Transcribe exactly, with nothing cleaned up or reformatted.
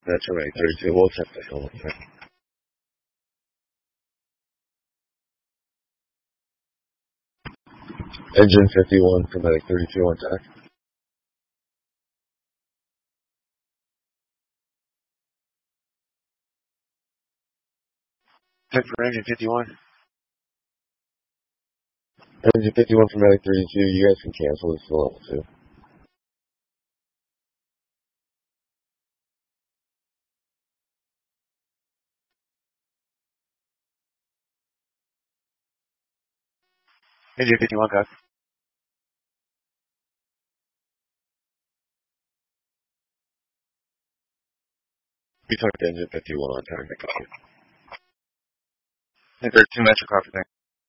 That's right, thirty-two. We'll check that. Hold on. Engine fifty-one for medic thirty-two on tack. Check for engine fifty-one. Engine fifty-one for medic thirty-two. You guys can cancel this for level two. Engine fifty-one, guys. We took engine fifty-one on tack. Hey, thirty-two metro copy, thanks.